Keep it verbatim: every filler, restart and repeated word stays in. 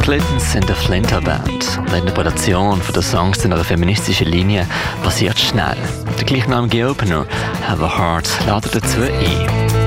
Clintons sind eine Flinter-Band und die Interpretation der Songs in einer feministischen Linie passiert schnell. Der gleichnamige Opener «Have a Heart» ladet dazu ein.